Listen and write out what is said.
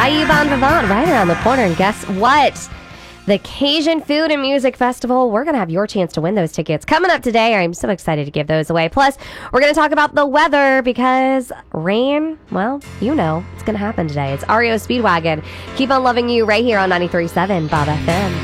Bayou Bon Vivant right around the corner. And guess what? The Cajun Food and Music Festival. We're going to have your chance to win those tickets coming up today. I'm so excited to give those away. Plus, we're going to talk about the weather because rain, well, you know, it's going to happen today. It's REO Speedwagon. Keep on loving you right here on 93.7 Bob FM.